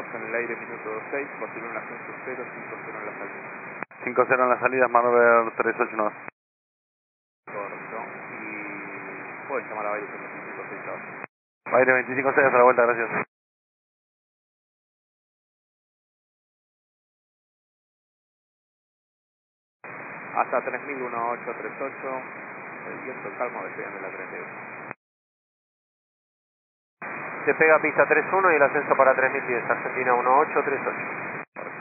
en el aire, minuto 6, continúa en ascenso 0, 5-0 en la salida. 5-0 en la salida, Manover 381. Correcto. Y puedes llamar a Baile 25-6 ahora. Aire 25-6, hasta la vuelta, gracias. Hasta 3000-1838, el viento calmo despegando la 31. Se pega pista 31 y el ascenso para 3010, Argentina 1838.